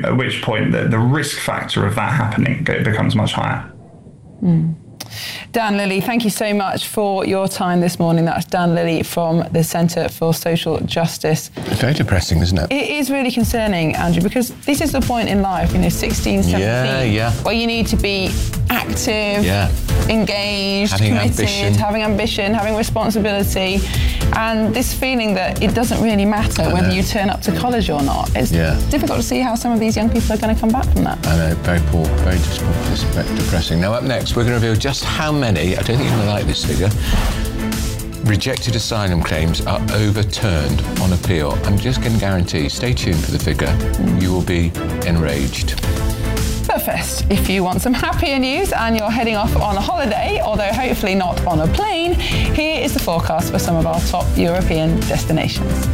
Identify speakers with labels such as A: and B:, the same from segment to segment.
A: at which point the risk factor of that happening becomes much higher.
B: Dan Lilly, thank you so much for your time this morning. That's Dan Lilly from the Centre for Social Justice.
C: It's very depressing, isn't it?
B: It is really concerning, Andrew, because this is the point in life, 16, 17, where you need to be active, engaged, committed, having ambition, having responsibility, and this feeling that it doesn't really matter whether you turn up to college or not. It's difficult to see how some of these young people are going to come back from that.
C: I know, very poor, very depressing. Now, up next, we're going to reveal just how many, I don't think you're going to like this figure, rejected asylum claims are overturned on appeal. I'm just going to guarantee, stay tuned for the figure, you will be enraged.
B: But first, if you want some happier news and you're heading off on a holiday, although hopefully not on a plane, here is the forecast for some of our top European destinations.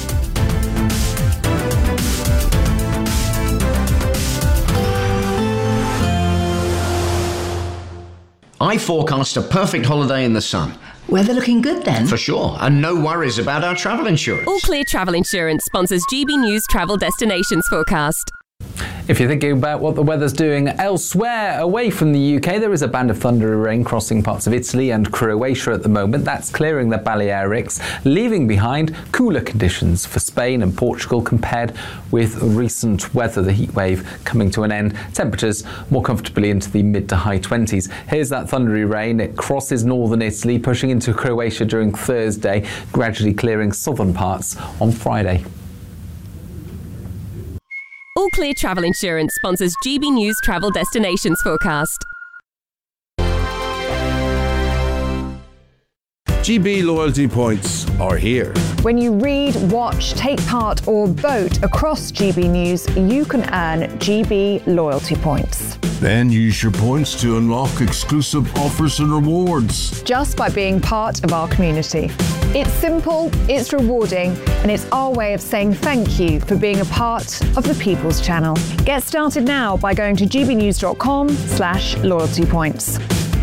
D: I forecast a perfect holiday in the sun.
E: Weather looking good then?
D: For sure, and no worries about our travel insurance.
F: All Clear Travel Insurance sponsors GB News Travel Destinations Forecast.
G: If you're thinking about what the weather's doing elsewhere away from the UK, there is a band of thundery rain crossing parts of Italy and Croatia at the moment. That's clearing the Balearics, leaving behind cooler conditions for Spain and Portugal compared with recent weather, the heat wave coming to an end. Temperatures more comfortably into the mid to high 20s. Here's that thundery rain. It crosses northern Italy, pushing into Croatia during Thursday, gradually clearing southern parts on Friday.
F: All Clear Travel Insurance sponsors GB News Travel Destinations Forecast.
H: GB loyalty points are here.
I: When you read, watch, take part or vote across GB News, you can earn GB loyalty points.
H: Then use your points to unlock exclusive offers and rewards.
I: Just by being part of our community. It's simple, it's rewarding, and it's our way of saying thank you for being a part of the People's Channel. Get started now by going to gbnews.com/loyalty points.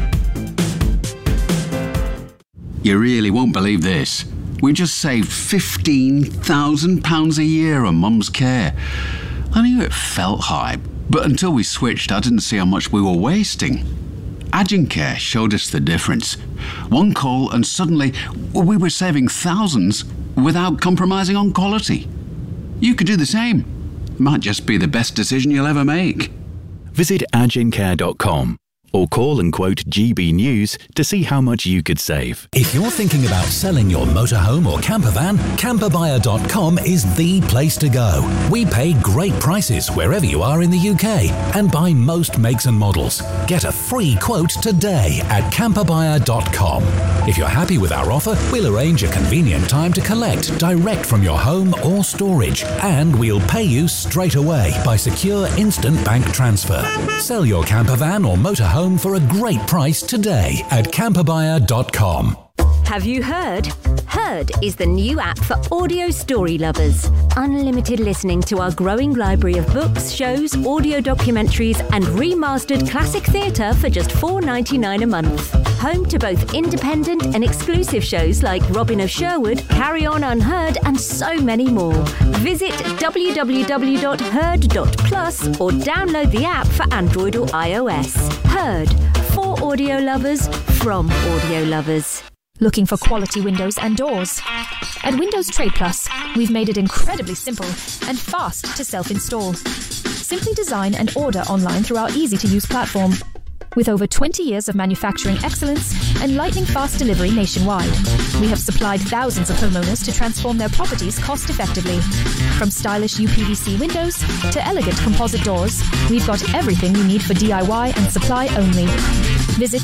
J: You really won't believe this. We just saved £15,000 a year on Mum's care. I knew it felt high, but until we switched, I didn't see how much we were wasting. Agencare showed us the difference. One call and suddenly we were saving thousands without compromising on quality. You could do the same. It might just be the best decision you'll ever make.
K: Visit agencare.com or call and quote GB News to see how much you could save.
L: If you're thinking about selling your motorhome or camper van, camperbuyer.com is the place to go. We pay great prices wherever you are in the UK and buy most makes and models. Get a free quote today at camperbuyer.com. If you're happy with our offer, we'll arrange a convenient time to collect direct from your home or storage, and we'll pay you straight away by secure instant bank transfer. Sell your camper van or motorhome for a great price today at camperbuyer.com.
M: Have you heard? Heard is the new app for audio story lovers. Unlimited listening to our growing library of books, shows, audio documentaries and remastered classic theatre for just $4.99 a month. Home to both independent and exclusive shows like Robin of Sherwood, Carry On Unheard and so many more. Visit www.heard.plus or download the app for Android or iOS. Heard, for audio lovers, from audio lovers.
N: Looking for quality windows and doors? At Windows Trade Plus, we've made it incredibly simple and fast to self-install. Simply design and order online through our easy-to-use platform. With over 20 years of manufacturing excellence and lightning-fast delivery nationwide, we have supplied thousands of homeowners to transform their properties cost-effectively. From stylish UPVC windows to elegant composite doors, we've got everything you need for DIY and supply only. Visit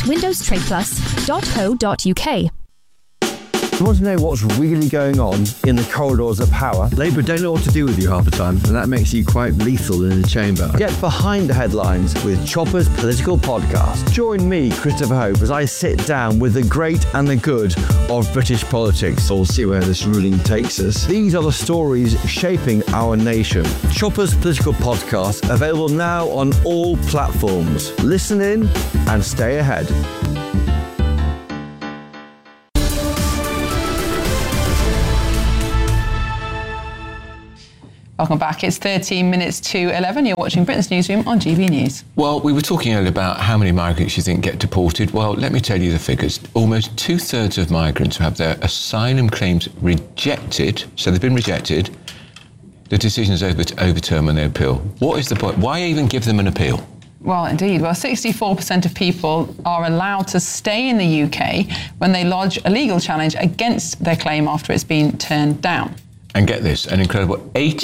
N: windowstradeplus.co.uk.
O: You want to know what's really going on in the corridors of power? Labour don't know what to do with you half the time, and that makes you quite lethal in the chamber. Get behind the headlines with Chopper's Political Podcast. Join me, Christopher Hope, as I sit down with the great and the good of British politics. We'll see where this ruling takes us. These are the stories shaping our nation. Chopper's Political Podcast, available now on all platforms. Listen in and stay ahead.
B: Welcome back. It's 13 minutes to 11. You're watching Britain's Newsroom on GB News.
C: Well, we were talking earlier about how many migrants you think get deported. Well, let me tell you the figures. Almost 2/3 of migrants who have their asylum claims rejected, so they've been rejected, the decision is overturned when they appeal. What is the point? Why even give them an appeal?
B: Well, indeed. Well, 64% of people are allowed to stay in the UK when they lodge a legal challenge against their claim after it's been turned down.
C: And get this, an incredible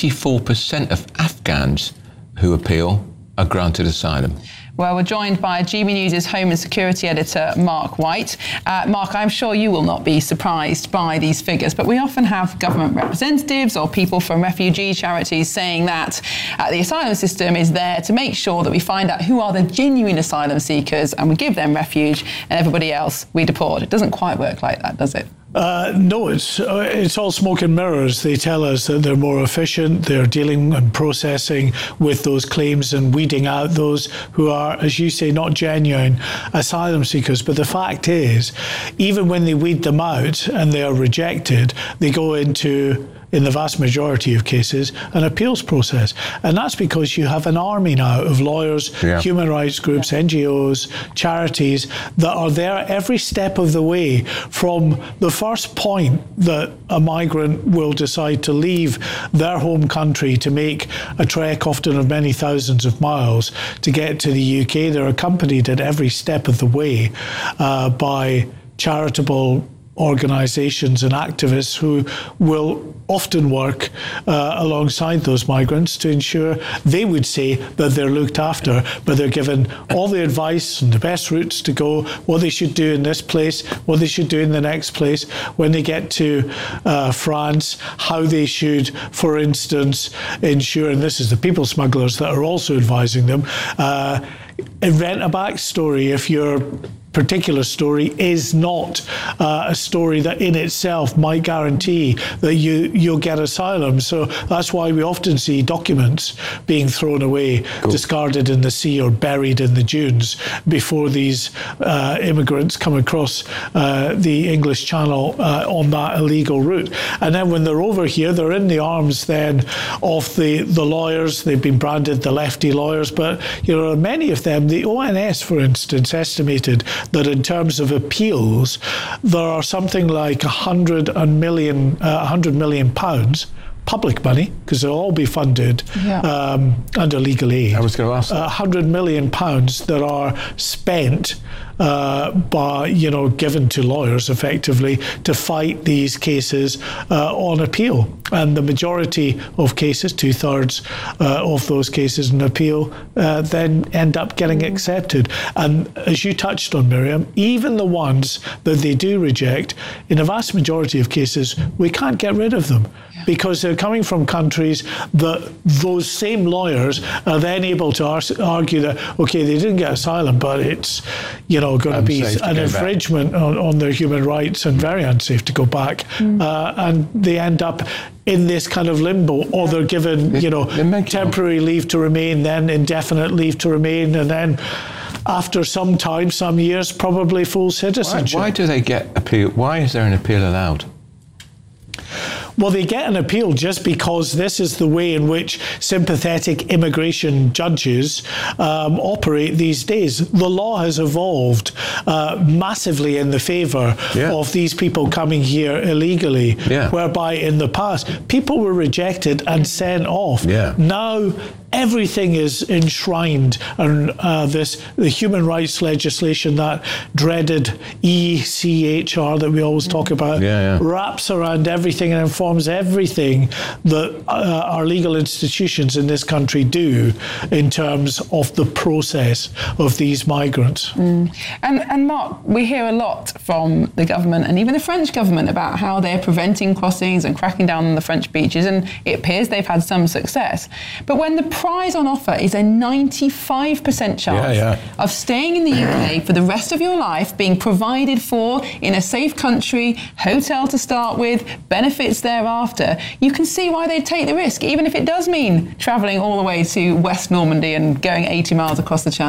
C: 84% of Afghans who appeal are granted asylum.
B: Well, we're joined by GB News' Home and Security Editor, Mark White. Mark, I'm sure you will not be surprised by these figures, but we often have government representatives or people from refugee charities saying that the asylum system is there to make sure that we find out who are the genuine asylum seekers and we give them refuge, and everybody else we deport. It doesn't quite work like that, does it?
E: No, it's all smoke and mirrors. They tell us that they're more efficient, they're dealing and processing with those claims and weeding out those who are, as you say, not genuine asylum seekers. But the fact is, even when they weed them out and they are rejected, they go into, in the vast majority of cases, an appeals process. And that's because you have an army now of lawyers, human rights groups, NGOs, charities that are there every step of the way from the first point that a migrant will decide to leave their home country to make a trek, often of many thousands of miles, to get to the UK. They're accompanied at every step of the way by charitable organisations and activists who will often work alongside those migrants to ensure they would say that they're looked after, but they're given all the advice and the best routes to go, what they should do in this place, what they should do in the next place. When they get to France, how they should, for instance, ensure, and this is the people smugglers that are also advising them, invent a backstory if your particular story is not a story that in itself might guarantee that you'll get asylum. So that's why we often see documents being thrown away, discarded in the sea or buried in the dunes before these immigrants come across the English Channel on that illegal route. And then when they're over here, they're in the arms then of the lawyers. They've been branded the lefty lawyers, but many of them, the ONS, for instance, estimated that in terms of appeals, there are something like 100 million pounds, public money, because they'll all be funded under legal aid.
C: I was going to ask that.
E: 100 million pounds that are spent given to lawyers effectively to fight these cases on appeal. And the majority of cases, 2/3 of those cases in appeal, then end up getting accepted. And as you touched on, Miriam, even the ones that they do reject, in a vast majority of cases, we can't get rid of them because they're coming from countries that those same lawyers are then able to argue that, okay, they didn't get asylum, but it's, going to be an infringement on their human rights and very unsafe to go back. And they end up in this kind of limbo, or they're given, temporary leave to remain, then indefinite leave to remain, and then after some time, some years, probably full citizenship.
C: Why do they get appeal? Why is there an appeal allowed?
E: Well, they get an appeal just because this is the way in which sympathetic immigration judges operate these days. The law has evolved massively in the favour of these people coming here illegally, whereby in the past, people were rejected and sent off. Now, everything is enshrined, and the human rights legislation, that dreaded ECHR that we always talk about, wraps around everything and informs everything that our legal institutions in this country do in terms of the process of these migrants.
B: And Mark, we hear a lot from the government and even the French government about how they're preventing crossings and cracking down on the French beaches, and it appears they've had some success. But when the prize on offer is a 95% chance of staying in the UK for the rest of your life, being provided for in a safe country, hotel to start with, benefits thereafter, you can see why they'd take the risk, even if it does mean travelling all the way to West Normandy and going 80 miles across the Channel.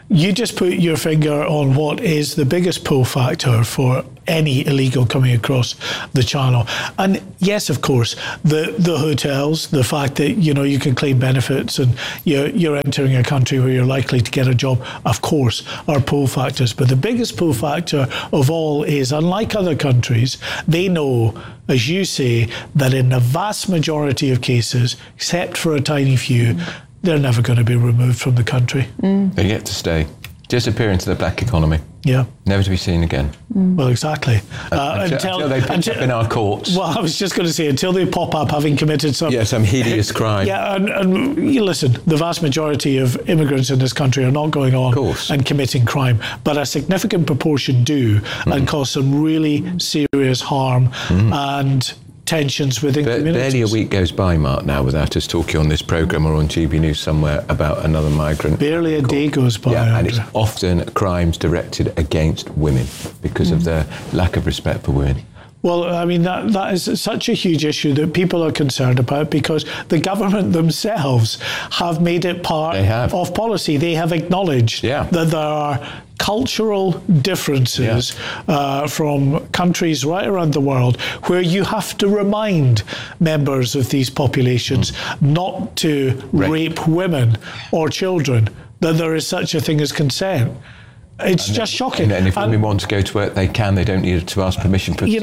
E: you just put your finger on what is the biggest pull factor for any illegal coming across the channel. And yes, of course, the hotels, the fact that, you can claim benefits and you're entering a country where you're likely to get a job, of course, are pull factors. But the biggest pull factor of all is, unlike other countries, they know, as you say, that in the vast majority of cases, except for a tiny few, they're never going to be removed from the country.
C: They get to stay. Disappear into the black economy.
E: Yeah.
C: Never to be seen again.
E: Well, exactly.
C: Until they pop up in our courts.
E: Well, I was just going to say, until they pop up having committed some
C: hideous crime.
E: Yeah, and you listen, the vast majority of immigrants in this country are not going on and committing crime, but a significant proportion do and cause some really serious harm and tensions within communities.
C: Barely a week goes by, Mark, now without us talking on this programme or on GB News somewhere about another migrant.
E: Barely a day goes by.
C: Yeah, and it's often crimes directed against women because of their lack of respect for women.
E: Well, I mean, that is such a huge issue that people are concerned about because the government themselves have made it part of policy. They have acknowledged that there are cultural differences from countries right around the world where you have to remind members of these populations not to rape women or children, that there is such a thing as consent. It's just shocking.
C: And if women want to go to work, they can. They don't need to ask permission for.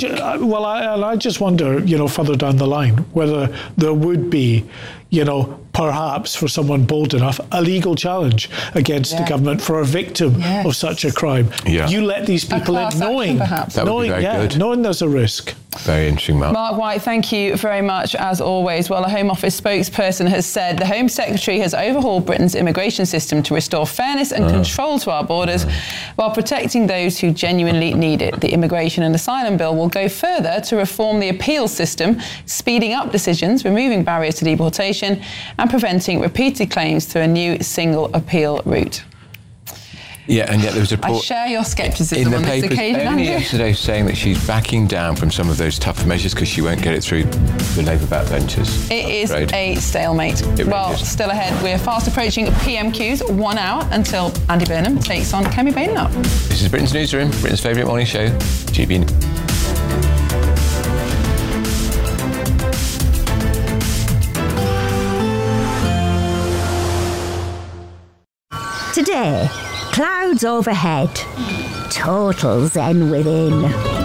E: I just wonder, further down the line, whether there would be, perhaps for someone bold enough, a legal challenge against the government for a victim of such a crime.
C: Yeah.
E: You let these people in knowing there's a risk.
C: Very interesting, Mark.
B: Mark White, thank you very much, as always. Well, a Home Office spokesperson has said the Home Secretary has overhauled Britain's immigration system to restore fairness and control to our borders while protecting those who genuinely need it. The Immigration and Asylum Bill will go further to reform the appeals system, speeding up decisions, removing barriers to deportation and preventing repeated claims through a new single appeal route.
C: Yeah, and yet there was a report
B: I share your scepticism on this occasion,
C: only
B: Andrew.
C: yesterday saying that she's backing down from some of those tough measures because she won't get it through the Labour backbenchers.
B: It is a stalemate. Still ahead, we're fast approaching PMQs, 1 hour until Andy Burnham takes on Kemi Badenoch.
C: This is Britain's Newsroom, Britain's favourite morning show, GB News.
M: Today, clouds overhead, total zen within.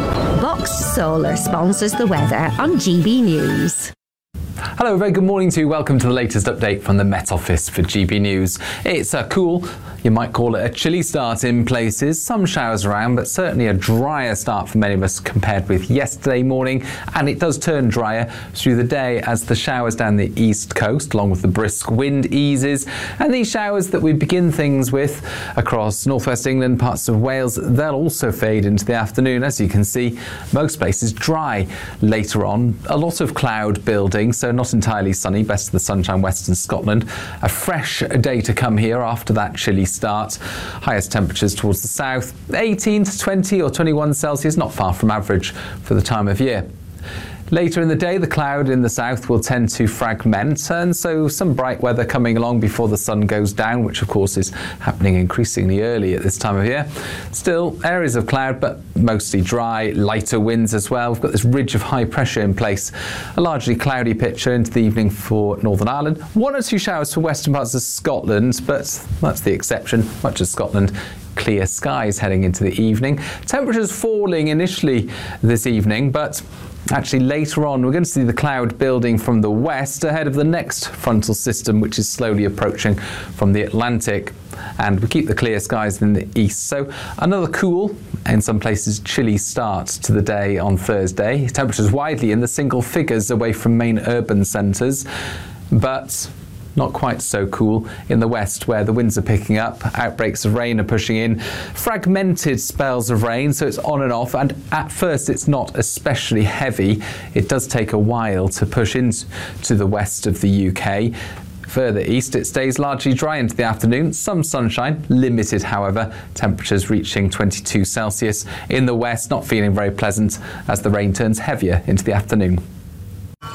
M: Boxed Solar sponsors the weather on GB News.
G: Hello, very good morning to you. Welcome to the latest update from the Met Office for GB News. It's a cool, you might call it a chilly start in places. Some showers around, but certainly a drier start for many of us compared with yesterday morning. And it does turn drier through the day as the showers down the east coast, along with the brisk wind, eases. And these showers that we begin things with across northwest England, parts of Wales, they'll also fade into the afternoon. As you can see, most places dry later on. A lot of cloud building, so not entirely sunny, best of the sunshine western Scotland. A fresh day to come here after that chilly start. Highest temperatures towards the south, 18 to 20 or 21 Celsius, not far from average for the time of year. Later in the day, the cloud in the south will tend to fragment, and so some bright weather coming along before the sun goes down, which of course is happening increasingly early at this time of year. Still, areas of cloud, but mostly dry, lighter winds as well. We've got this ridge of high pressure in place. A largely cloudy picture into the evening for Northern Ireland. 1 or 2 showers for western parts of Scotland, but that's the exception. Much of Scotland, clear skies heading into the evening. Temperatures falling initially this evening, but actually later on we're going to see the cloud building from the west ahead of the next frontal system, which is slowly approaching from the Atlantic, and we keep the clear skies in the east. So another cool, in some places chilly start to the day on Thursday. Temperatures widely in the single figures away from main urban centres, but not quite so cool in the west where the winds are picking up, outbreaks of rain are pushing in, fragmented spells of rain, so it's on and off, and at first it's not especially heavy. It does take a while to push into the west of the UK. Further east, it stays largely dry into the afternoon. Some sunshine, limited however, temperatures reaching 22 Celsius. In the west, not feeling very pleasant as the rain turns heavier into the afternoon.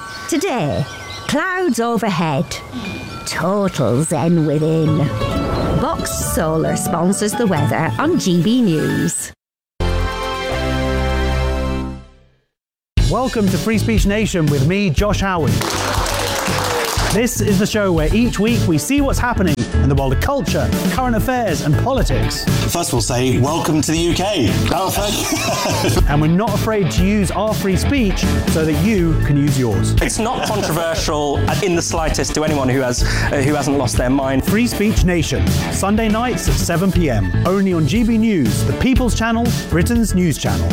M: Today, clouds overhead, total zen within. Box Solar sponsors the weather on GB News.
P: Welcome to Free Speech Nation with me, Josh Howard. This is the show where each week we see what's happening in the world of culture, current affairs and politics.
Q: First we'll say, welcome to the UK.
P: And we're not afraid to use our free speech so that you can use yours.
Q: It's not controversial in the slightest to anyone who hasn't lost their mind.
P: Free Speech Nation, Sunday nights at 7 p.m. Only on GB News, the People's Channel, Britain's news channel.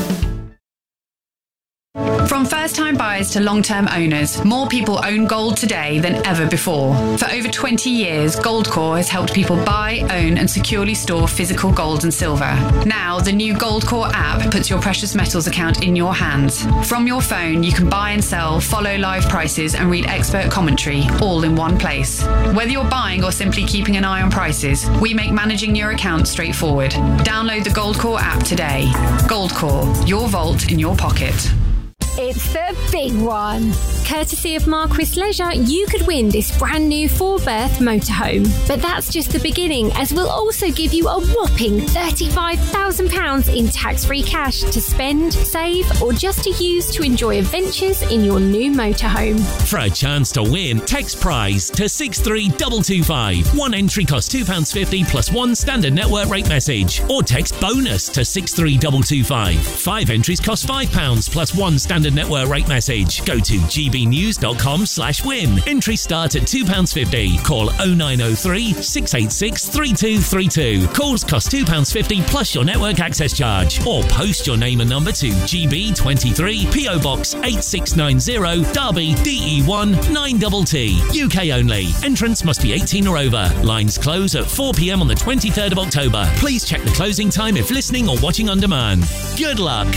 R: From first-time buyers to long-term owners, more people own gold today than ever before. For over 20 years, Goldcore has helped people buy, own and securely store physical gold and silver. Now, the new Goldcore app puts your precious metals account in your hands. From your phone, you can buy and sell, follow live prices and read expert commentary, all in one place. Whether you're buying or simply keeping an eye on prices, we make managing your account straightforward. Download the Goldcore app today. Goldcore, your vault in your pocket.
S: It's the big one.
F: Courtesy of Marquis Leisure, you could win this brand new 4-berth motorhome. But that's just the beginning, as we'll also give you a whopping £35,000 in tax-free cash to spend, save, or just to use to enjoy adventures in your new motorhome.
L: For a chance to win, text prize to 63225. One entry costs £2.50 plus one standard network rate message. Or text bonus to 63225. 5 entries cost £5 plus one standard network rate message. Go to gbnews.com/win. Entries start at £2.50. Call 0903 686 3232. Calls cost £2.50 plus your network access charge. Or post your name and number to GB23 PO Box 8690 Derby DE1 9TT. UK only. Entrance must be 18 or over. Lines close at 4 p.m. on the 23rd of October. Please check the closing time if listening or watching on demand. Good luck.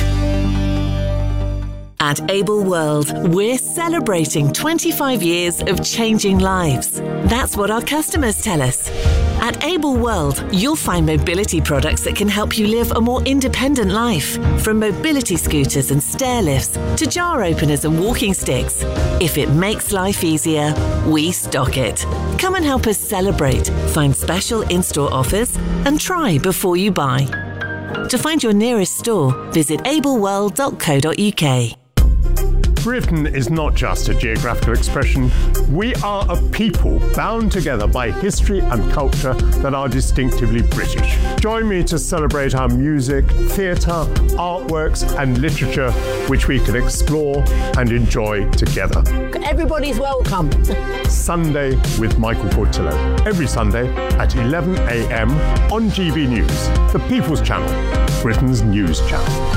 T: At Able World, we're celebrating 25 years of changing lives. That's what our customers tell us. At Able World, you'll find mobility products that can help you live a more independent life. From mobility scooters and stair lifts to jar openers and walking sticks. If it makes life easier, we stock it. Come and help us celebrate, find special in-store offers and try before you buy. To find your nearest store, visit ableworld.co.uk.
U: Britain is not just a geographical expression. We are a people bound together by history and culture that are distinctively British. Join me to celebrate our music, theatre, artworks and literature, which we can explore and enjoy together.
V: Everybody's welcome.
U: Sunday with Michael Portillo. Every Sunday at 11 a.m. on GB News, the People's Channel, Britain's news channel.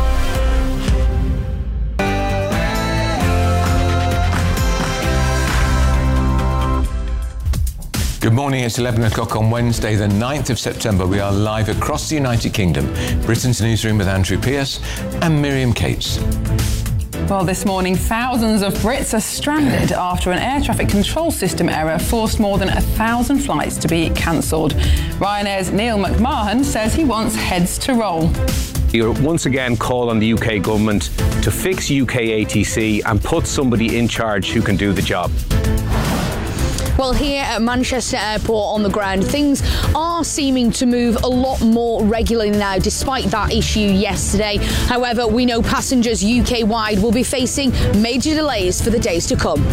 C: Good morning, it's 11 o'clock on Wednesday, the 9th of September. We are live across the United Kingdom. Britain's newsroom with Andrew Pierce and Miriam Cates.
B: Well, this morning, thousands of Brits are stranded after an air traffic control system error forced more than 1,000 flights to be cancelled. Ryanair's Neil McMahon says he wants heads to roll.
W: You once again call on the UK government to fix UK ATC and put somebody in charge who can do the job.
V: Well, here at Manchester Airport on the ground, things are seeming to move a lot more regularly now, despite that issue yesterday. However, we know passengers UK-wide will be facing major delays for the days to come.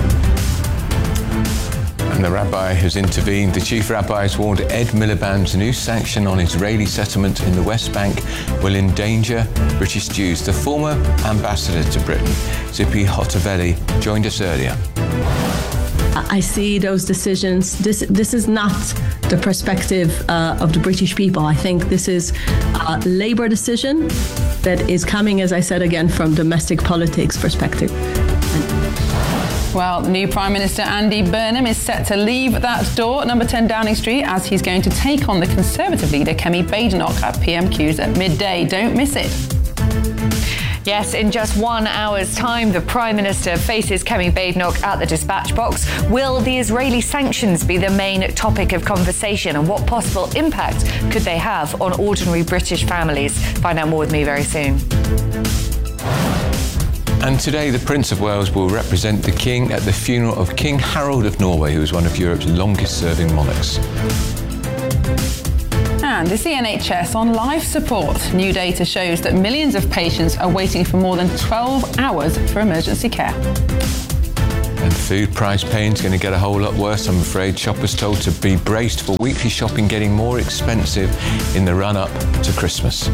C: And the rabbi has intervened. The chief rabbi has warned Ed Miliband's new sanction on Israeli settlement in the West Bank will endanger British Jews. The former ambassador to Britain, Zippy Hotovely, joined us earlier.
X: I see those decisions. This is not the perspective of the British people. I think this is a Labour decision that is coming, as I said again, from domestic politics perspective.
B: Well, new Prime Minister Andy Burnham is set to leave that door at number 10 Downing Street as he's going to take on the Conservative leader Kemi Badenoch at PMQs at midday. Don't miss it.
I: Yes, in just 1 hour's time, the Prime Minister faces Kemi Badenoch at the dispatch box. Will the Israeli sanctions be the main topic of conversation, and what possible impact could they have on ordinary British families? Find out more with me very soon.
C: And today, the Prince of Wales will represent the King at the funeral of King Harold of Norway, who was one of Europe's longest-serving monarchs.
B: And is the NHS on life support? New data shows that millions of patients are waiting for more than 12 hours for emergency care.
C: And food price pain's going to get a whole lot worse, I'm afraid. Shoppers told to be braced for weekly shopping getting more expensive in the run-up to Christmas.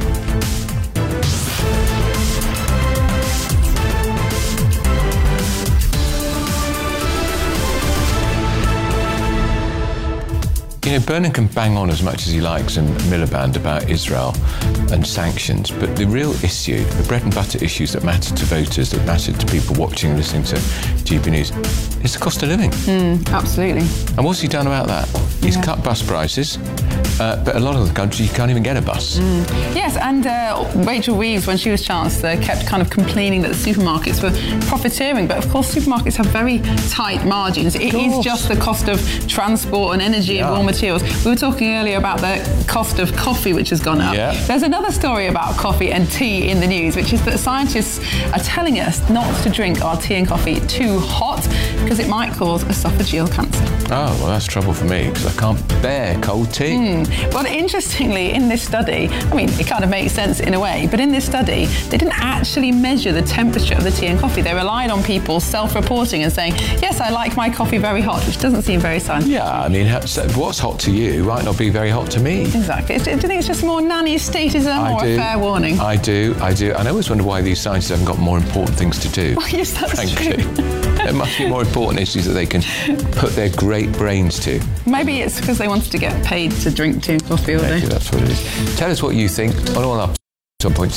C: You know, Burnham can bang on as much as he likes and Miliband about Israel and sanctions, but the real issue, the bread and butter issues that matter to voters, that matter to people watching and listening to GB News, is the cost of living.
B: Absolutely.
C: And what's he done about that? He's cut bus prices, but a lot of the country you can't even get a bus.
B: Yes, and Rachel Reeves, when she was Chancellor, kept kind of complaining that the supermarkets were profiteering, but of course supermarkets have very tight margins. It is just the cost of transport and energy and raw materials. We were talking earlier about the cost of coffee, which has gone up. There's another story about coffee and tea in the news, which is that scientists are telling us not to drink our tea and coffee too hot because it might cause esophageal cancer.
C: Oh, well, that's trouble for me because I can't bear cold tea.
B: Well, interestingly, in this study, I mean, it kind of makes sense in a way, but in this study, they didn't actually measure the temperature of the tea and coffee. They relied on people self-reporting and saying, yes, I like my coffee very hot, which doesn't seem very scientific.
C: Yeah, I mean, what's hot to you might not be very hot to me.
B: Exactly. Do you think it's just more nanny statism or a fair warning?
C: I do. And I always wonder why these scientists haven't got more important things to do.
B: Well, yes, that's true.
C: There must be more important issues that they can put their great brains to.
B: Maybe it's because they wanted to get paid to drink tea and coffee all day.
C: That's what it is. Tell us what you think on all our some points.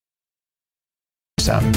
C: Sam.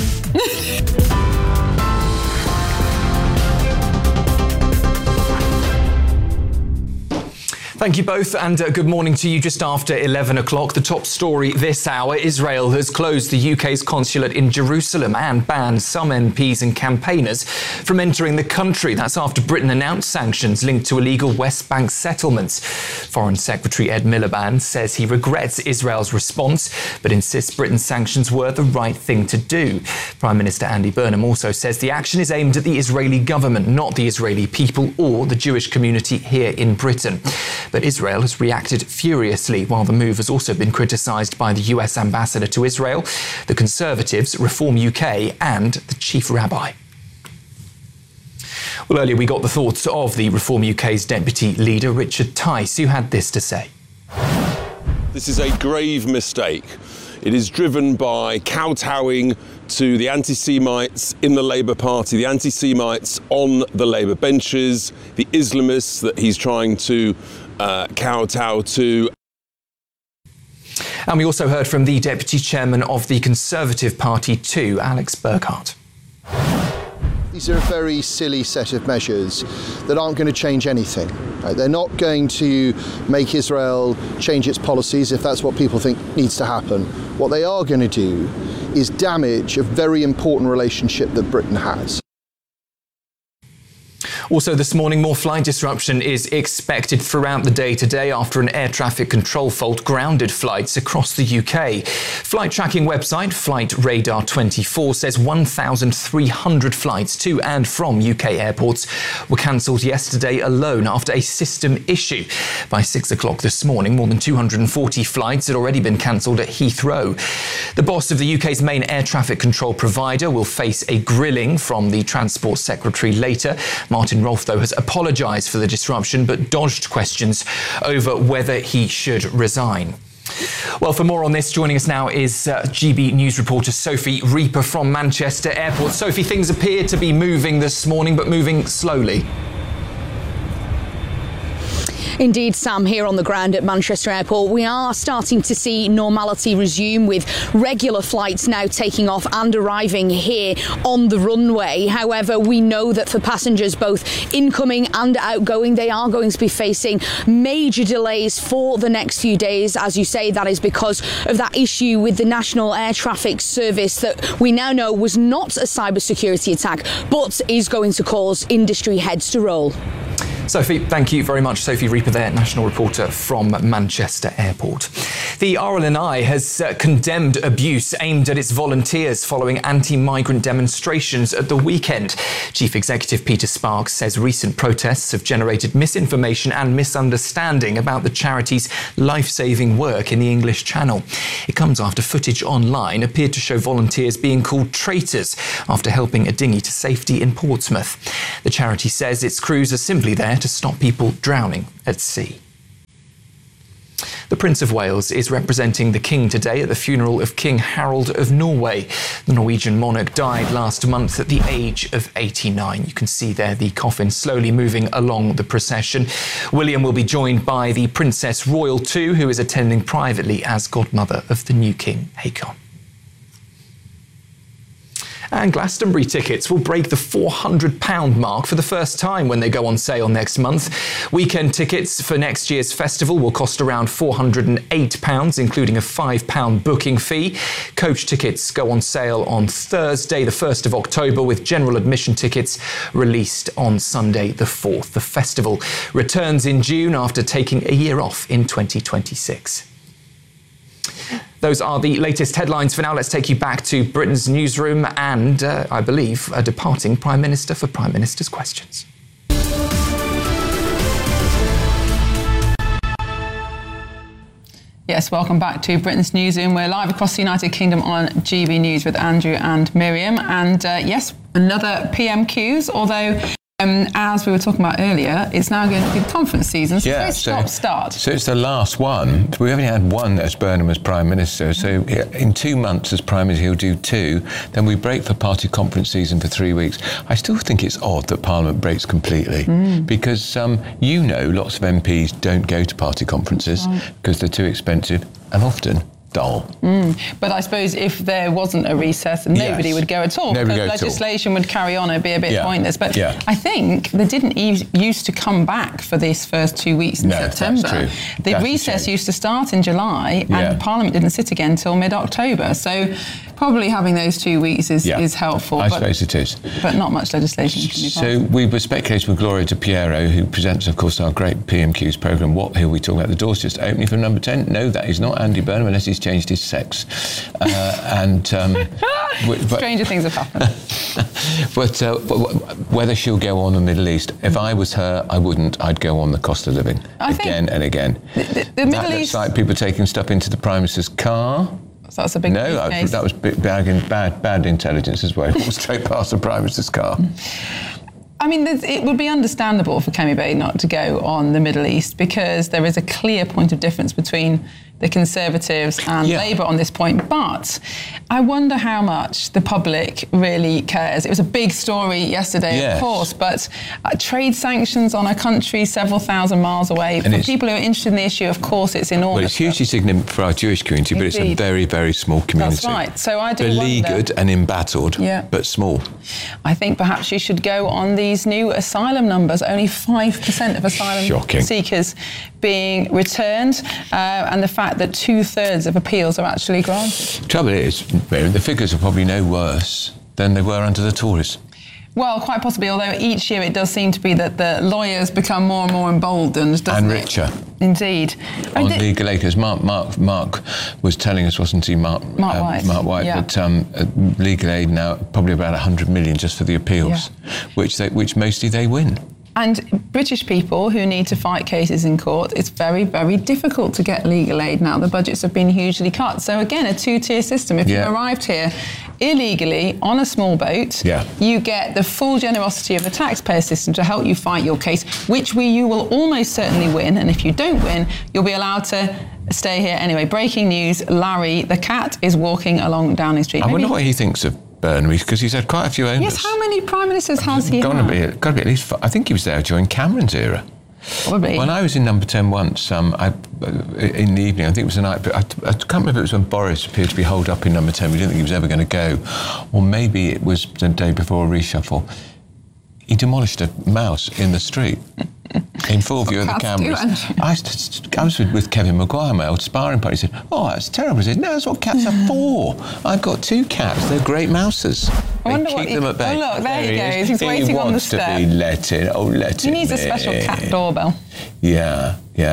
A: Thank you both, and good morning to you. Just after 11 o'clock, the top story this hour: Israel has closed the UK's consulate in Jerusalem and banned some MPs and campaigners from entering the country. That's after Britain announced sanctions linked to illegal West Bank settlements. Foreign Secretary Ed Miliband says he regrets Israel's response, but insists Britain's sanctions were the right thing to do. Prime Minister Andy Burnham also says the action is aimed at the Israeli government, not the Israeli people or the Jewish community here in Britain. But Israel has reacted furiously, while the move has also been criticised by the US ambassador to Israel, the Conservatives, Reform UK and the Chief Rabbi. Well, earlier we got the thoughts of the Reform UK's deputy leader, Richard Tice, who had this to say.
D: This is a grave mistake. It is driven by kowtowing to the anti-Semites in the Labour Party, the anti-Semites on the Labour benches, the Islamists that he's trying to kowtow to.
A: And we also heard from the Deputy Chairman of the Conservative Party too, Alex Burkhardt.
H: These are a very silly set of measures that aren't going to change anything. Right? They're not going to make Israel change its policies if that's what people think needs to happen. What they are going to do is damage a very important relationship that Britain has.
A: Also this morning, more flight disruption is expected throughout the day today after an air traffic control fault grounded flights across the UK. Flight tracking website Flight Radar 24 says 1,300 flights to and from UK airports were cancelled yesterday alone after a system issue. By 6 o'clock this morning, more than 240 flights had already been cancelled at Heathrow. The boss of the UK's main air traffic control provider will face a grilling from the Transport Secretary later. Martin Rolfe, though, has apologised for the disruption but dodged questions over whether he should resign. Well, for more on this, joining us now is GB News reporter Sophie Reaper from Manchester Airport. Sophie, things appear to be moving this morning, but moving slowly.
V: Indeed, Sam, here on the ground at Manchester Airport, we are starting to see normality resume with regular flights now taking off and arriving here on the runway. However, we know that for passengers both incoming and outgoing, they are going to be facing major delays for the next few days. As you say, that is because of that issue with the National Air Traffic Service that we now know was not a cybersecurity attack, but is going to cause industry heads to roll.
A: Sophie, thank you very much. Sophie Reaper there, national reporter from Manchester Airport. The RLNI has condemned abuse aimed at its volunteers following anti-migrant demonstrations at the weekend. Chief Executive Peter Sparks says recent protests have generated misinformation and misunderstanding about the charity's life-saving work in the English Channel. It comes after footage online appeared to show volunteers being called traitors after helping a dinghy to safety in Portsmouth. The charity says its crews are simply there to stop people drowning at sea. The Prince of Wales is representing the King today at the funeral of King Harold of Norway. The Norwegian monarch died last month at the age of 89. You can see there the coffin slowly moving along the procession. William will be joined by the Princess Royal too, who is attending privately as godmother of the new King, Haakon. And Glastonbury tickets will break the £400 mark for the first time when they go on sale next month. Weekend tickets for next year's festival will cost around £408, including a £5 booking fee. Coach tickets go on sale on Thursday, the 1st of October, with general admission tickets released on Sunday, the 4th. The festival returns in June after taking a year off in 2026. Those are the latest headlines. For now, let's take you back to Britain's newsroom and, I believe, a departing Prime Minister for Prime Minister's Questions.
B: Yes, welcome back to Britain's newsroom. We're live across the United Kingdom on GB News with Andrew and Miriam. And yes, another PMQs, although as we were talking about earlier, it's now going to be the conference season, so it's stop-start.
C: So it's the last one. We've only had one as Burnham as Prime Minister, so in 2 months as Prime Minister he'll do 2, then we break for party conference season for 3 weeks. I still think it's odd that Parliament breaks completely, because lots of MPs don't go to party conferences because they're too expensive and often dull.
B: But I suppose if there wasn't a recess, nobody would go at all. Because legislation would carry on, it'd be a bit pointless. But I think they didn't used to come back for these first 2 weeks in September.
C: That's true.
B: The recess used to start in July and Parliament didn't sit again until mid-October. So probably having those 2 weeks is helpful.
C: I suppose it is.
B: But not much legislation can be passed.
C: So we were speculating with Gloria De Piero, who presents, of course, our great PMQs programme. Who are we talking about? The door's just opening for number 10? No, that is not Andy Burnham, unless he's changed his sex.
B: Stranger things have happened.
C: But whether she'll go on the Middle East, if I was her, I wouldn't. I'd go on the cost of living again and again.
B: The Middle East,
C: looks like people taking stuff into the Prime Minister's car.
B: So that's a big case.
C: That was bad intelligence as well. It was straight past the Prime Minister's car.
B: I mean, it would be understandable for Kemi Badenoch to go on the Middle East because there is a clear point of difference between the Conservatives and Labour on this point. But I wonder how much the public really cares. It was a big story yesterday, of course, but trade sanctions on a country several thousand miles away, for people who are interested in the issue, of course, it's enormous.
C: Well, it's hugely significant for our Jewish community, but it's a very, very small community.
B: That's right. So I do
C: beleaguered and embattled, but small.
B: I think perhaps you should go on these new asylum numbers. Only 5% of asylum seekers being returned, and the fact that 2/3 of appeals are actually granted.
C: Trouble is, the figures are probably no worse than they were under the Tories.
B: Well, quite possibly, although each year it does seem to be that the lawyers become more and more emboldened, doesn't
C: and richer.
B: Indeed.
C: On legal aid, because Mark was telling us, wasn't he, Mark White? Mark White, but legal aid now probably about 100 million just for the appeals, which mostly they win.
B: And British people who need to fight cases in court, it's very, very difficult to get legal aid now. The budgets have been hugely cut. So again, a two-tier system. If you arrived here illegally on a small boat, you get the full generosity of the taxpayer system to help you fight your case, which you will almost certainly win. And if you don't win, you'll be allowed to stay here anyway. Breaking news, Larry the cat is walking along Downing Street.
C: I wonder what he thinks of Burnham, because he's had quite a few owners.
B: Yes, how many Prime Ministers has he had?
C: Got to be at least 5. I think he was there during Cameron's era.
B: Probably.
C: When I was in number 10 once, in the evening, I think it was the night, but I can't remember if it was when Boris appeared to be holed up in number 10. We didn't think he was ever going to go. Or maybe it was the day before a reshuffle. he demolished a mouse in the street. In full view of the cameras. I was with Kevin Maguire, my old sparring partner. He said, "Oh, that's terrible." I said, "No, that's what cats are for. I've got 2 cats. They're great mouses.
B: I wonder
C: keep them at bay."
B: Oh, look, there he goes. He's waiting on the step.
C: He wants to be let in. Oh, let him in.
B: He needs a special cat doorbell.
C: Yeah.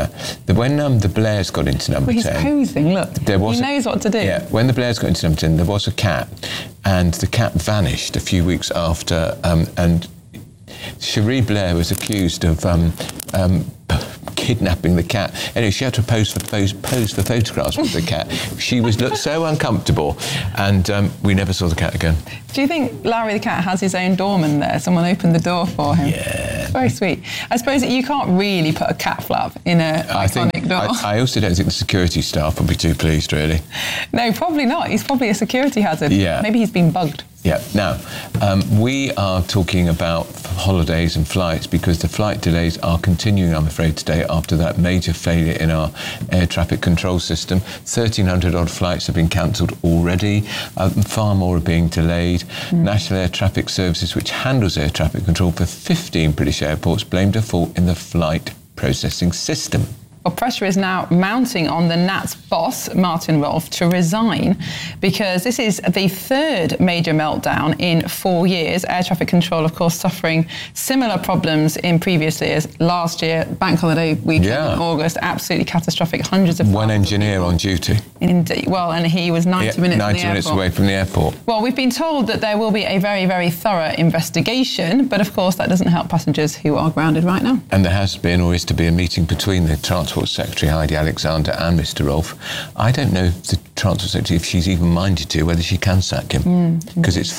C: When the Blairs got into number 10...
B: He's posing, look. He knows what to do.
C: Yeah, when the Blairs got into number 10, there was a cat, and the cat vanished a few weeks after, and Cherie Blair was accused of kidnapping the cat. Anyway, she had to pose for photographs with the cat. She looked so uncomfortable, and we never saw the cat again.
B: Do you think Larry the cat has his own doorman there? Someone opened the door for him?
C: Yeah.
B: Very sweet. I suppose that you can't really put a cat flap in an iconic door.
C: I also don't think the security staff would be too pleased, really.
B: No, probably not. He's probably a security hazard.
C: Yeah.
B: Maybe he's been bugged.
C: Yeah. Now, we are talking about holidays and flights because the flight delays are continuing, I'm afraid, today after that major failure in our air traffic control system. 1,300 odd flights have been cancelled already. Far more are being delayed. National Air Traffic Services, which handles air traffic control for 15 British airports, blamed a fault in the flight processing system.
B: Well, pressure is now mounting on the NATS boss, Martin Rolfe, to resign because this is the 3rd major meltdown in 4 years. Air traffic control, of course, suffering similar problems in previous years. Last year, bank holiday weekend in August, absolutely catastrophic. Hundreds of
C: one engineer on duty.
B: Indeed. Well, and he was 90 minutes
C: away from the airport.
B: Well, we've been told that there will be a very, very thorough investigation, but of course that doesn't help passengers who are grounded right now.
C: And there has been or is to be a meeting between the Transport Secretary Heidi Alexander and Mr Rolfe. I don't know if the Transport Secretary, if she's even minded to, whether she can sack him, because it's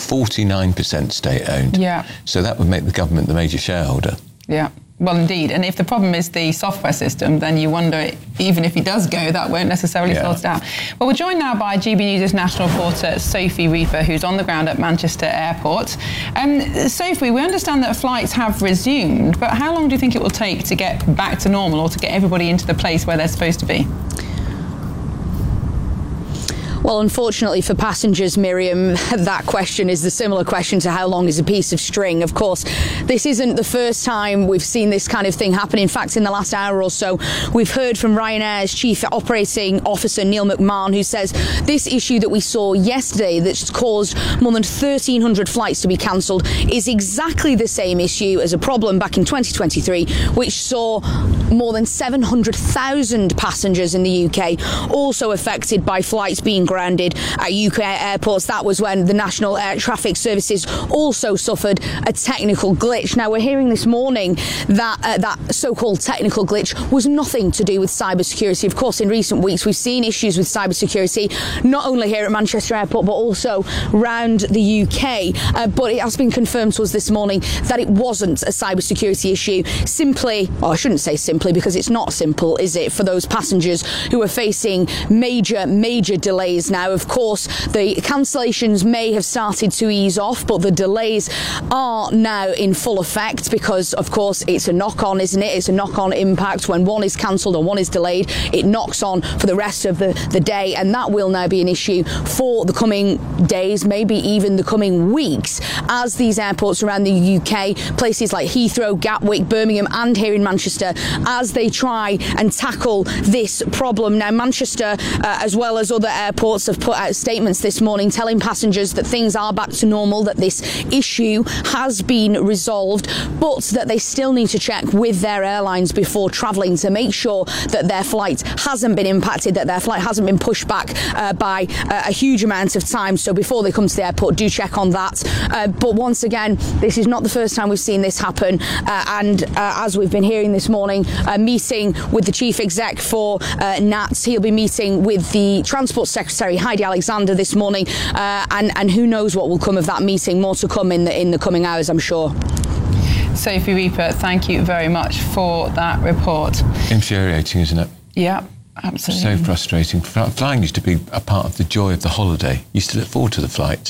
C: 49% state-owned.
B: Yeah.
C: So that would make the government the major shareholder.
B: Yeah. Well, indeed. And if the problem is the software system, then you wonder, even if he does go, that won't necessarily sort it out. Well, we're joined now by GB News' national reporter, Sophie Reaper, who's on the ground at Manchester Airport. Sophie, we understand that flights have resumed, but how long do you think it will take to get back to normal or to get everybody into the place where they're supposed to be?
V: Well, unfortunately for passengers, Miriam, that question is the similar question to how long is a piece of string. Of course, this isn't the first time we've seen this kind of thing happen. In fact, in the last hour or so, we've heard from Ryanair's Chief Operating Officer, Neil McMahon, who says this issue that we saw yesterday that's caused more than 1,300 flights to be cancelled is exactly the same issue as a problem back in 2023, which saw more than 700,000 passengers in the UK also affected by flights being grounded at UK airports. That was when the National Air Traffic Services also suffered a technical glitch. Now, we're hearing this morning that that so-called technical glitch was nothing to do with cybersecurity. Of course, in recent weeks, we've seen issues with cybersecurity, not only here at Manchester Airport, but also around the UK. But it has been confirmed to us this morning that it wasn't a cybersecurity issue. Simply, well, I shouldn't say simply, because it's not simple, is it, for those passengers who are facing major delays now. Of course, the cancellations may have started to ease off, but the delays are now in full effect because, of course, it's a knock-on, isn't it? It's a knock-on impact. When one is cancelled or one is delayed, it knocks on for the rest of the day, and that will now be an issue for the coming days, maybe even the coming weeks, as these airports around the UK, places like Heathrow, Gatwick, Birmingham, and here in Manchester, as they try and tackle this problem. Now, Manchester, as well as other airports, have put out statements this morning telling passengers that things are back to normal, that this issue has been resolved, but that they still need to check with their airlines before travelling to make sure that their flight hasn't been impacted, that their flight hasn't been pushed back by a huge amount of time. So before they come to the airport, do check on that. But once again, this is not the first time we've seen this happen. And as we've been hearing this morning, meeting with the chief exec for NATS, he'll be meeting with the Transport Secretary, Heidi Alexander, this morning, and who knows what will come of that meeting. More to come in the coming hours, I'm sure.
B: Sophie Reaper, thank you very much for that report.
C: Infuriating, isn't it?
B: Yeah, absolutely.
C: So frustrating. Flying used to be a part of the joy of the holiday. You used to look forward to the flight.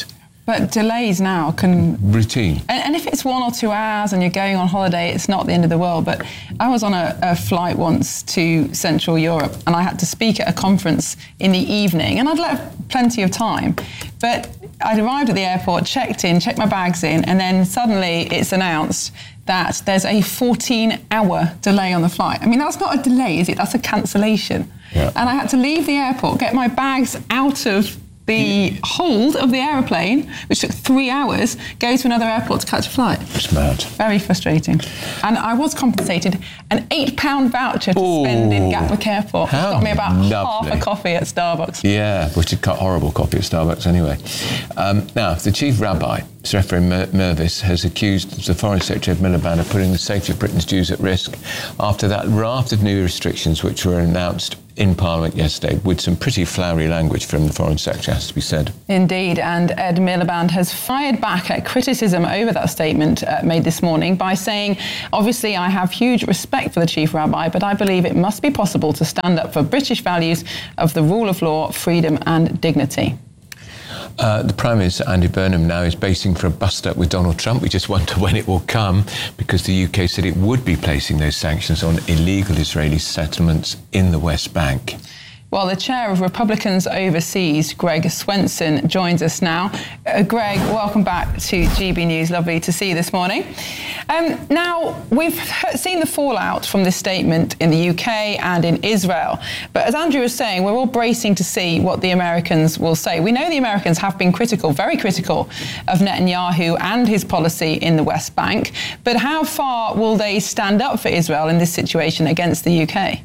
B: But delays now can...
C: Routine.
B: And if it's 1 or 2 hours and you're going on holiday, it's not the end of the world. But I was on a flight once to Central Europe and I had to speak at a conference in the evening and I'd left plenty of time. But I'd arrived at the airport, checked my bags in, and then suddenly it's announced that there's a 14-hour delay on the flight. I mean, that's not a delay, is it? That's a cancellation. Yeah. And I had to leave the airport, get my bags out of the hold of the aeroplane, which took 3 hours, go to another airport to catch a flight.
C: It's mad.
B: Very frustrating. And I was compensated an £8 voucher to spend in Gatwick Airport. It got me about half a coffee at Starbucks.
C: Yeah, which is a horrible coffee at Starbucks anyway. Now, the chief rabbi, Sir Ephraim Mervis, has accused the Foreign Secretary Ed Miliband of putting the safety of Britain's Jews at risk after that raft of new restrictions which were announced in Parliament yesterday, with some pretty flowery language from the Foreign Secretary, has to be said.
B: Indeed, and Ed Miliband has fired back at criticism over that statement made this morning by saying, obviously I have huge respect for the Chief Rabbi, but I believe it must be possible to stand up for British values of the rule of law, freedom and dignity.
C: The Prime Minister, Andy Burnham, now is basing for a bust-up with Donald Trump. We just wonder when it will come, because the UK said it would be placing those sanctions on illegal Israeli settlements in the West Bank.
B: Well, the chair of Republicans Overseas, Greg Swenson, joins us now. Greg, welcome back to GB News. Lovely to see you this morning. Now, we've seen the fallout from this statement in the UK and in Israel. But as Andrew was saying, we're all bracing to see what the Americans will say. We know the Americans have been critical, very critical, of Netanyahu and his policy in the West Bank. But how far will they stand up for Israel in this situation against the UK?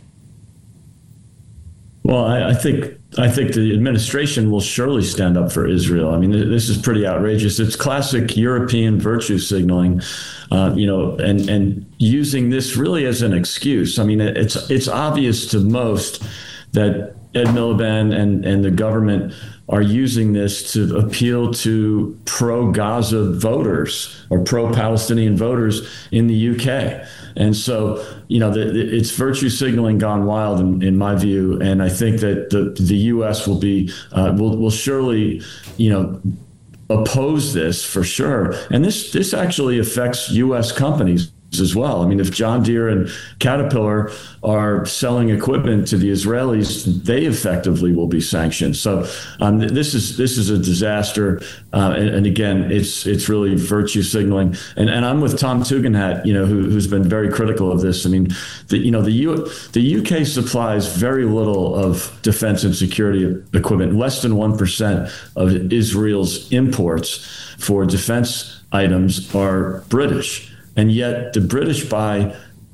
J: Well, I think the administration will surely stand up for Israel. I mean, this is pretty outrageous. It's classic European virtue signaling, and using this really as an excuse. I mean, it's obvious to most that Ed Miliband and the government are using this to appeal to pro-Gaza voters or pro-Palestinian voters in the UK. And so, it's virtue signaling gone wild in my view. And I think that the U.S. will be will surely, oppose this for sure. And this actually affects U.S. companies as well. I mean, if John Deere and Caterpillar are selling equipment to the Israelis, they effectively will be sanctioned. So this is a disaster. And again, it's really virtue signaling. And I'm with Tom Tugendhat, who's been very critical of this. I mean, the UK supplies very little of defense and security equipment. Less than 1% of Israel's imports for defense items are British. And yet the British buy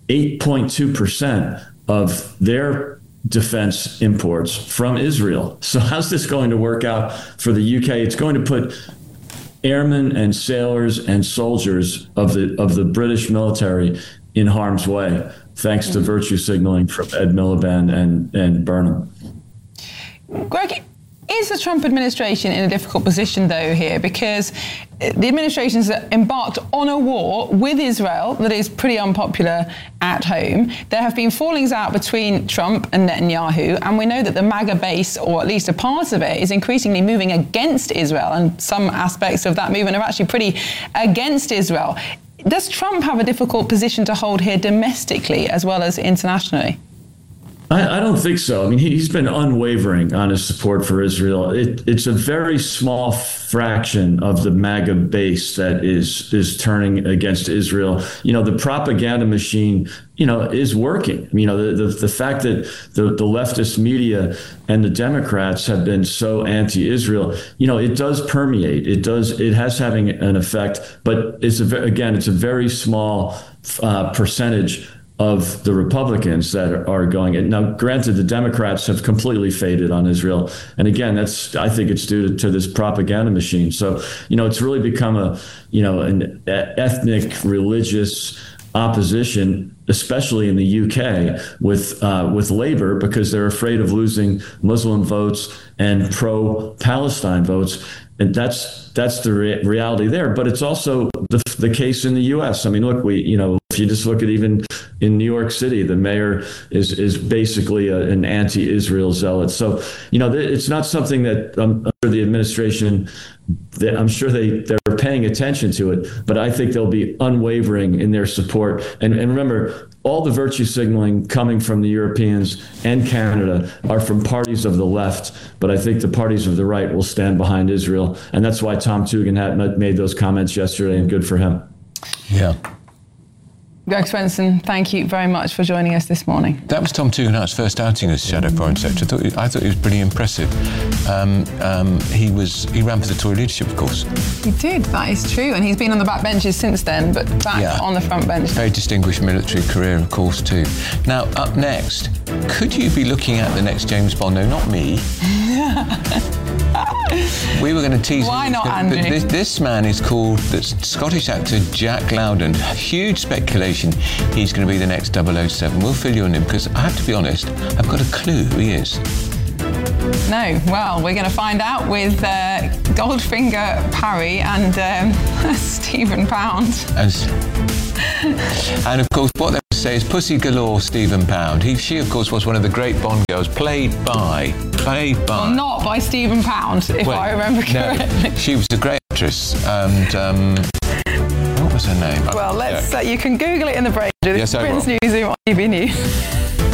J: 8.2% of their defense imports from Israel. So how's this going to work out for the UK? It's going to put airmen and sailors and soldiers of the British military in harm's way, thanks to virtue signaling from Ed Miliband and Burnham.
B: Greg, is the Trump administration in a difficult position, though, here? Because the administration's embarked on a war with Israel that is pretty unpopular at home. There have been fallings out between Trump and Netanyahu, and we know that the MAGA base, or at least a part of it, is increasingly moving against Israel, and some aspects of that movement are actually pretty against Israel. Does Trump have a difficult position to hold here domestically as well as internationally?
J: I don't think so. I mean, he's been unwavering on his support for Israel. It's a very small fraction of the MAGA base that is turning against Israel. The propaganda machine, is working. The fact that the leftist media and the Democrats have been so anti-Israel, it does permeate. It has having an effect, but it's a very small percentage of the Republicans that are going. And now, granted, the Democrats have completely faded on Israel. And again, I think it's due to this propaganda machine. So, it's really become an ethnic, religious opposition, especially in the UK with Labour, because they're afraid of losing Muslim votes and pro-Palestine votes. And that's the reality there. But it's also the case in the U.S. I mean, look, If you just look at even in New York City, the mayor is basically an anti-Israel zealot. So, it's not something that under the administration, I'm sure they're paying attention to it, but I think they'll be unwavering in their support. And remember, all the virtue signaling coming from the Europeans and Canada are from parties of the left, but I think the parties of the right will stand behind Israel. And that's why Tom Tugendhat made those comments yesterday, and good for him.
C: Yeah.
B: Greg Swenson, thank you very much for joining us this morning.
C: That was Tom Tugendhat's first outing as Shadow Foreign Secretary. I thought he was pretty impressive. He ran for the Tory leadership, of course.
B: He did, that is true. And he's been on the back benches since then, but back on the front bench.
C: Very distinguished military career, of course, too. Now, up next, could you be looking at the next James Bond? No, not me. We were going to tease.
B: Why not, Andrew?
C: This man is called the Scottish actor Jack Lowden. Huge speculation he's going to be the next 007. We'll fill you in because I have to be honest, I've got a clue who he is.
B: No, well, we're going to find out with Goldfinger Parry and Stephen Pound.
C: And of course, what they say is Pussy Galore Stephen Pound. She, of course, was one of the great Bond girls, played by.
B: Well, not by Stephen Pound, if I remember correctly.
C: No, she was a great actress, and what was her name?
B: Well, you can Google it in the break. This is Prince Newsroom on TV News.